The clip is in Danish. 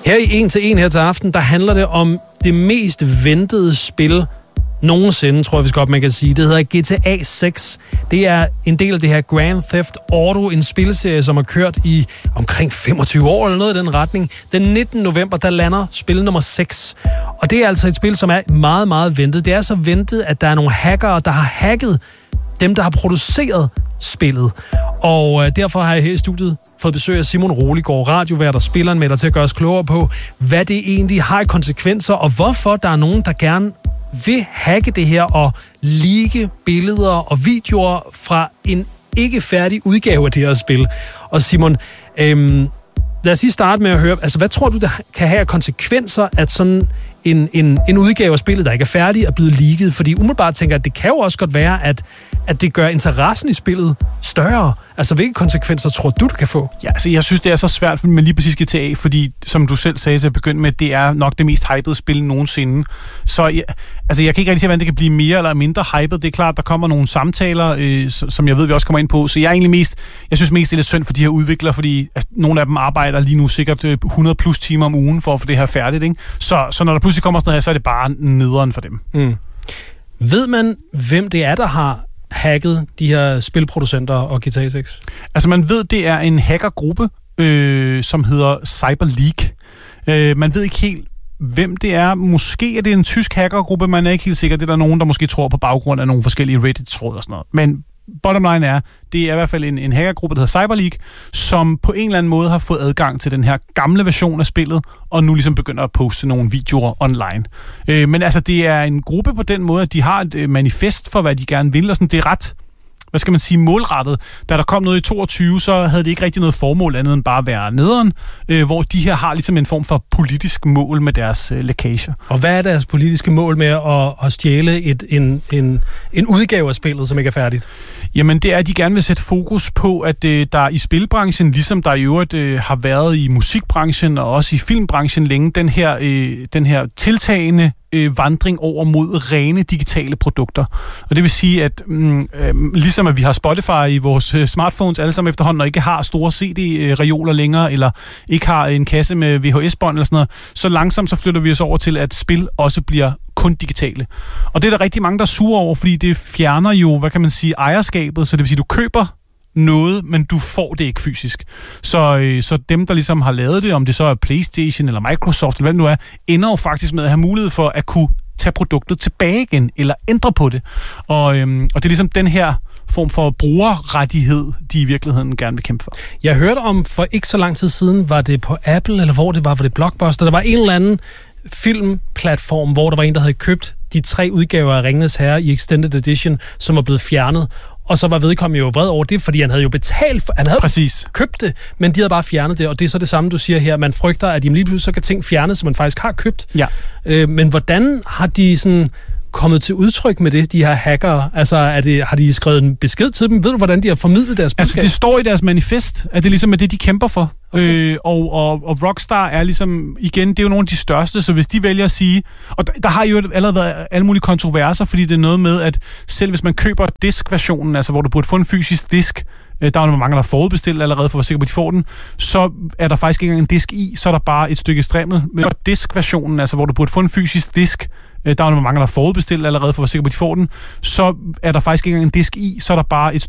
Her i 1 til 1 her til aften, der handler det om det mest ventede spil nogensinde, tror jeg, vi skal man kan sige. Det hedder GTA 6. Det er en del af det her Grand Theft Auto, en spilserie, som har kørt i omkring 25 år eller noget i den retning. Den 19. november, der lander spil nummer 6. Og det er altså et spil, som er meget, meget ventet. Det er så ventet, at der er nogle hackere, der har hacket dem, der har produceret spillet. Og derfor har jeg her i studiet fået besøg af Simon Roliggaard, radiovært og spilleren med dig til at gøre os klogere på, hvad det egentlig har i konsekvenser, og hvorfor der er nogen, der gerne vil hacke det her og leake billeder og videoer fra en ikke færdig udgave af det her spil. Og Simon, lad os lige starte med at høre, altså hvad tror du, der kan have konsekvenser, at sådan en udgave af spillet, der ikke er færdig, er blevet leaget? Fordi umiddelbart tænker jeg, at det kan jo også godt være, at det gør interessen i spillet større. Altså, hvilke konsekvenser tror du, det kan få? Ja, altså, jeg synes, det er så svært med lige præcis GTA, fordi, som du selv sagde til at begynde med, det er nok det mest hypede spil nogensinde. Så jeg kan ikke rigtig se, hvordan det kan blive mere eller mindre hypet. Det er klart, der kommer nogle samtaler, som jeg ved, vi også kommer ind på. Så jeg synes mest, det er lidt synd for de her udviklere, fordi nogle af dem arbejder lige nu sikkert 100 plus timer om ugen for at få det her færdigt, ikke? Så når der pludselig kommer sådan noget her, så er det bare nederen for dem. Mm. Ved man, hvem det er, der har hacket de her spilproducenter og GTA 6? Altså man ved, det er en hackergruppe, som hedder Cyber League. Man ved ikke helt, hvem det er. Måske er det en tysk hackergruppe, man er ikke helt sikker. Det er der nogen, der måske tror på baggrund af nogle forskellige Reddit-tråd og sådan noget. Men bottom line er, det er i hvert fald en hackergruppe, der hedder Cyber League, som på en eller anden måde har fået adgang til den her gamle version af spillet, og nu ligesom begynder at poste nogle videoer online. Men altså, det er en gruppe på den måde, at de har et manifest for, hvad de gerne vil, og sådan, det er ret, hvad skal man sige, målrettet. Da der kom noget i 22, så havde det ikke rigtig noget formål andet end bare at være nederen, hvor de her har ligesom en form for politisk mål med deres lækager. Og hvad er deres politiske mål med at stjæle en udgave af spillet, som ikke er færdigt? Jamen, det er, at de gerne vil sætte fokus på, at der i spilbranchen, ligesom der i øvrigt har været i musikbranchen og også i filmbranchen længe, den her tiltagende vandring over mod rene digitale produkter. Og det vil sige, at ligesom at vi har Spotify i vores smartphones alle sammen efterhånden, og ikke har store CD-reoler længere, eller ikke har en kasse med VHS-bånd eller sådan noget, så langsomt så flytter vi os over til, at spil også bliver kun digitale. Og det er der rigtig mange, der er sure over, fordi det fjerner jo, hvad kan man sige, ejerskabet, så det vil sige, du køber noget, men du får det ikke fysisk. Så dem, der ligesom har lavet det, om det så er PlayStation eller Microsoft, eller hvad det nu er, ender jo faktisk med at have mulighed for at kunne tage produktet tilbage igen, eller ændre på det. Og det er ligesom den her form for brugerrettighed, de i virkeligheden gerne vil kæmpe for. Jeg hørte om, for ikke så lang tid siden, var det på Apple, eller hvor det var det Blockbuster, der var en eller anden filmplatform, hvor der var en, der havde købt de 3 udgaver af Ringenes Herre i Extended Edition, som var blevet fjernet. Og så var vedkommende jo vred over det, fordi han havde jo betalt for, han havde købt det, men de havde bare fjernet det, og det er så det samme, du siger her. Man frygter, at lige pludselig så kan ting fjernes, som man faktisk har købt. Ja. Men hvordan har de sådan kommet til udtryk med det, de her hackere? Altså, har de skrevet en besked til dem? Ved du, hvordan de har formidlet deres budskab? Altså, det står i deres manifest, at det ligesom er det, de kæmper for. Okay. Og Rockstar er ligesom, igen, det er jo nogle af de største, så hvis de vælger at sige, og der har jo allerede været alle mulige kontroverser, fordi det er noget med, at selv hvis man køber diskversionen, altså hvor du burde få en fysisk disk, der er jo mange, der har forudbestilt allerede for at være sikker på, at de får den, så er der faktisk ikke engang en disk i, så er der bare et stykke strimmel. Med diskversionen, altså hvor du burde få en fysisk disk, der er jo mange, der har forudbestilt allerede for at være sikker på, at de får den, så er der faktisk ikke engang en disk i, så er der bare et